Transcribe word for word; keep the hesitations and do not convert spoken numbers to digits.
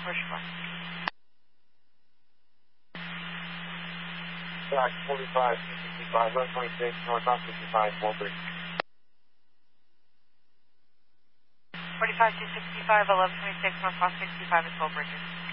Rushmore. Track forty-five, two sixty-five, one twenty-six, North Route sixty-five, Woolbridge. forty-five, two sixty-five, eleven twenty-six, North Route sixty-five is Woolbridge.